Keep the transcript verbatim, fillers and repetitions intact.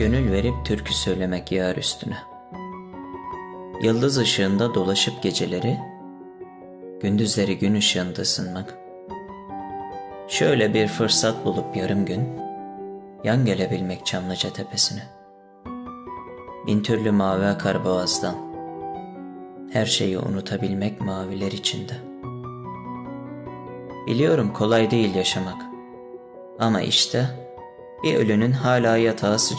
Gönül verip türkü söylemek yar üstüne. Yıldız ışığında dolaşıp geceleri, gündüzleri gün ışığında ısınmak. Şöyle bir fırsat bulup yarım gün, yan gelebilmek Çamlıca tepesine. Bin türlü mavi akar boğazdan, her şeyi unutabilmek maviler içinde. Biliyorum kolay değil yaşamak, ama işte bir ölünün hala yatağı sıcak.